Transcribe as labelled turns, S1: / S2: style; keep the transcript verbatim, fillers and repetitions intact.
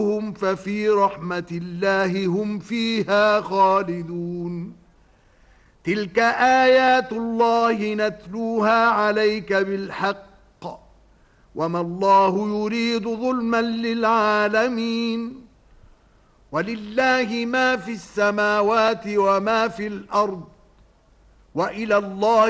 S1: ففي رحمة الله هم فيها خالدون. تلك آيات الله نتلوها عليك بالحق وما الله يريد ظلما للعالمين. ولله ما في السماوات وما في الأرض وإلى الله